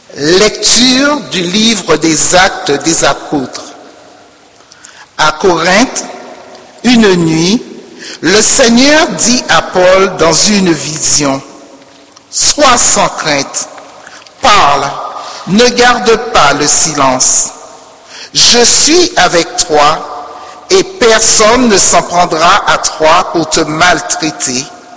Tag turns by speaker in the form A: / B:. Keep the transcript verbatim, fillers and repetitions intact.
A: Lecture du livre des Actes des Apôtres. À Corinthe, une nuit, le Seigneur dit à Paul dans une vision, « Sois sans crainte, parle, ne garde pas le silence. Je suis avec toi et personne ne s'en prendra à toi pour te maltraiter,